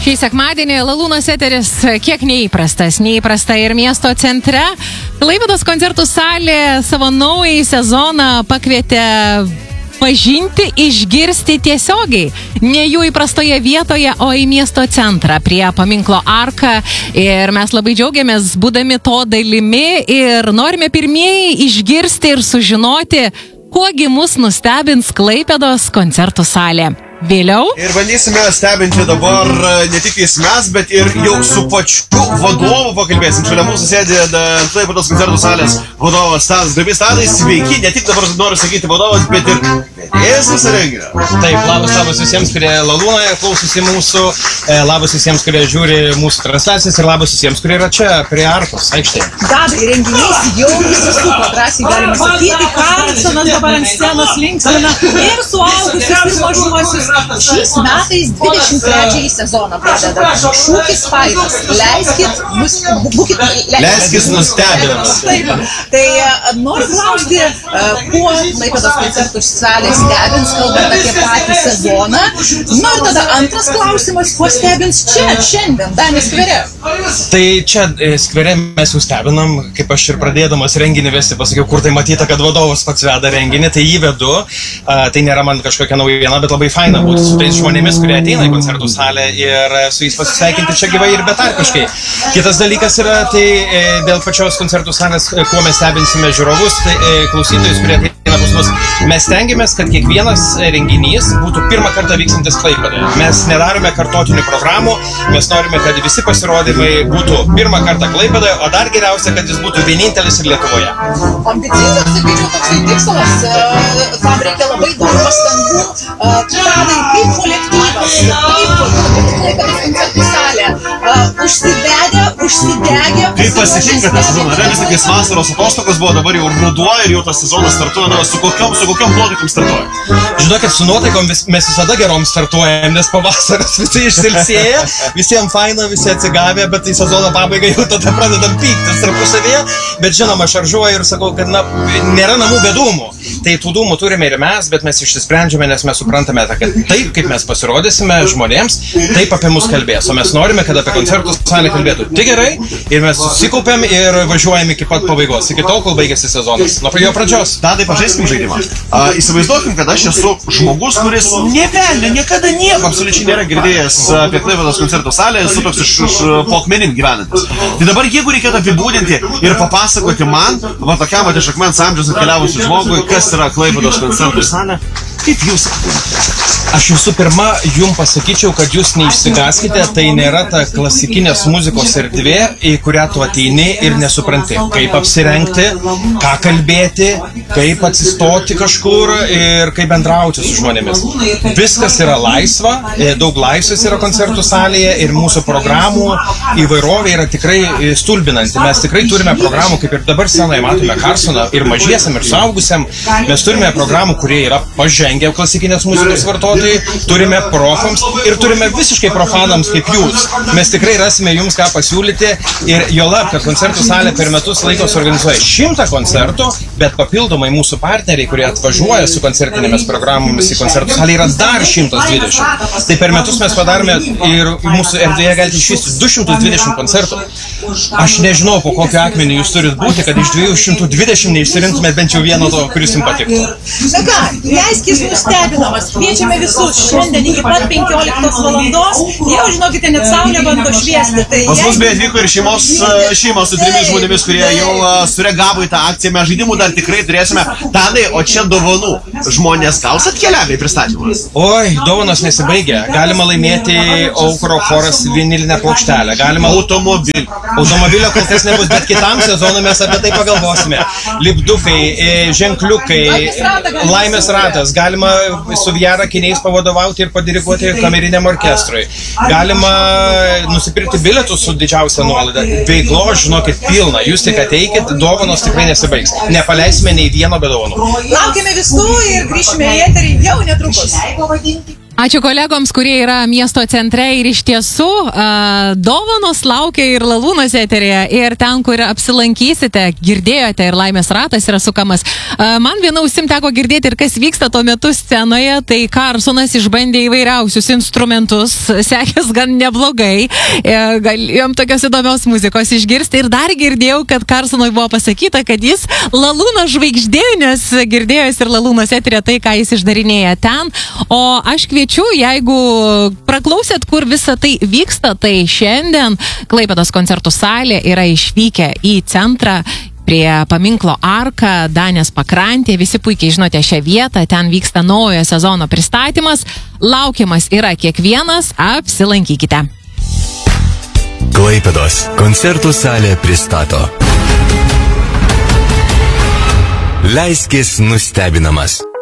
Šį sekmadienį Lalūnos eteris kiek neįprasta ir miesto centre. Klaipėdos koncertų salė savo naująjį sezoną pakvietė pažinti, išgirsti tiesiogiai. Ne jų įprastoje vietoje, o į miesto centrą prie paminklo Arka. Ir mes labai džiaugiamės būdami to dalimi ir norime pirmieji išgirsti ir sužinoti, kuogi mus nustebins Klaipėdos koncertų salė. Vėliau. Ir bandysime stebinti dabar ne tik mes, bet ir jau su pačiu vadovu pakalbėsim. Šalia mūsų sėdė Klaipėdos koncertų salės vadovas Tadas Grabys. Tadai, sveiki, ne tik dabar noriu sakyti vadovas, bet ir vedėjas visą renginį. Taip, labas visiems, kurie Lalūnoje klausosi mūsų, labas visiems, kurie žiūri mūsų transliacijas ir labas visiems, kurie yra čia prie Arkos aikštėje. Tadai, renginys jau įsisuko, drąsiai galima sakyti, Karlsonas dabar ant scenos linksmina ir suaugusius ir mažuosius. Šiais metais 23 sezoną pradeda. Šūkis fainas. Leiskis nustebinti. Tai noriu klausti, kuo Klaipėdos koncertų salė stebins, kalbant apie patį sezoną. Nu ir tada antras klausimas, kuo stebins čia, šiandien, Danės skvere? Tai čia skvere mes jau stebinam, kaip aš ir pradėdamas renginį vesti, pasakiau, kur tai matyta, kad vadovas pats veda renginį, tai jį vedu. Tai nėra man kažkokia naujiena, bet labai faina būti su tais žmonėmis, kurie ateina į koncertų salę ir su jais pasisveikinti čia gyvai ir betarpiškai. Kitas dalykas yra, tai dėl pačios koncertų salės, kuo mes stebinsime žiūrovus, tai klausytojus, kurie ateina pas mus. Mes stengiamės, kad kiekvienas renginys būtų pirmą kartą vykstantis Klaipėdoje. Mes nedarome kartotinių programų, mes norime, kad visi pasirodymai būtų pirmą kartą Klaipėdoje, o dar geriausia, kad jis būtų vienintelis ir Lietuvoje. Ambicingas, sakyčiau, toksai tikslas, tam reikia labai daug pastangų. Tadai, kaip kolektyvas, kaip Klaipėdos koncertų salė, užsidegė. Kaip pasitinka tą sezoną? Vis tik vasaros atostogos buvo, dabar jau ruduo ir jau tas sezonas startuoja. Su kokiom nuotaikom startuoja? Žinokit, su nuotaikom mes visada gerom startuojam, nes pavasaros visi išsilsėję, visiems faina, visi atsigavę, bet tai sezono pabaigai jau tada pradedam pyktis tarpusavėje, bet žinoma, šaržuoju ir sakau, kad nėra namų be dūmų. Tai tų dūmų turime ir mes, bet mes išsisprendžiame, nes mes suprantame, kad taip, kaip mes pasirodysime žmonėms, taip apie mus kalbės. O mes norime, kad apie koncertų salę kalbėtų tik gerai ir mes susikaupiam ir važiuojam iki pat pabaigos, iki tol, kol baigėsi sezonas. Nuo jo pradžios. Tadai, pažaiskim žaidimą. Įsivaizduokim, kad aš esu žmogus, kuris niekada nieko absoliučiai nėra girdėjęs apie Klaipėdos koncertų salę, esu toks iš po akmenim gyvenantis. Tai dabar, jeigu reikėtų apibūdinti ir papasakoti man, va tokiam iš akmens amžiaus atkeliavusiu žmogui, kas yra Klaipėdos koncertų salė, kaip jūs apibūdinate? Aš visų pirma jums pasakyčiau, kad jūs neišsigaskite, tai nėra ta klasikinės muzikos erdvė, į kurią tu ateini ir nesupranti, kaip apsirengti, ką kalbėti, kaip atsistoti kažkur ir kaip bendrauti su žmonėmis. Viskas yra laisva, daug laisvės yra koncertų salėje ir mūsų programų įvairovė yra tikrai stulbinanti. Mes tikrai turime programų, kaip ir dabar scenoje matome Karlsoną ir mažiesiam ir suaugusiam. Mes turime programų, kurie yra pažengę klasikinės muzikos vartotojai. Turime profams ir turime visiškai profanams kaip jūs. Mes tikrai rasime jums ką pasiūlyti ir juolab, kad koncertų salė per metus laiko suorganizuoja 100 koncertų, bet papildomai mūsų partneriai, kurie atvažiuoja su koncertinėmis programomis į koncertų salę, yra dar 120. Tai per metus mes padarome ir mūsų erdvėje galite išvysti 220 koncertų. Aš nežinau, po kokiu akmeniu jūs turit būti, kad iš 220 neišsirinktumėt bent jau vieno to, kuris jums patiktų. Na ką, leiskis nustebinamas, kviečiame visus šiandien iki pat 15 valandos, jau žinokite, net saulė bando šviesti. Pas mus beje atvyko ir šeimos su 3 žmonėmis, kurie jau sureagavo į tą akciją. Mes žaidimų dar tikrai turėsime. Tadai, o čia dovanų. Žmonės gaus atkeliavę į pristatymą? Oi, dovanos nesibaigia. Galima laimėti Aukuro choras vinilinę plokštelę. Galima automobilį. Automobilio kol kas nebus, bet kitam sezonui mes apie tai pagalvosime. Lipdukai, ženkliukai, laimės ratas. Galima su VR akiniais pavadovauti ir padiriguoti kameriniam orkestrui. Galima nusipirkti bilietus su didžiausia nuolaida. Veiklos, žinokit, pilna. Jūs tik ateikit, dovanos tikrai nesibaigs. Nepaleisime nei vieno be dovanų. Laukiame visų ir grįšime į eterį jau netrukus. Ačiū kolegoms, kurie yra miesto centre ir iš tiesų dovanos laukia ir Lalūnos eterėje ir ten, kur apsilankysite, girdėjote ir laimės ratas yra sukamas. Man viena ausim teko girdėti ir kas vyksta tuo metu scenoje, tai Karlsonas išbandė įvairiausius instrumentus, sekės gan neblogai, galėjom tokios įdomios muzikos išgirsti ir dar girdėjau, kad Karlsonui buvo pasakyta, kad jis Lalūno žvaigždė, nes girdėjęs ir Lalūnos eterė tai, ką jis išdarinėja ten, o aš kviečiu, jeigu praklausėt, kur visa tai vyksta, tai šiandien Klaipėdos koncertų salė yra išvykę į centrą prie paminklo Arka, Danės pakrantė, visi puikiai žinote šią vietą, ten vyksta naujojo sezono pristatymas, laukiamas yra kiekvienas, apsilankykite. Klaipėdos koncertų salė pristato. Leiskis nustebinamas.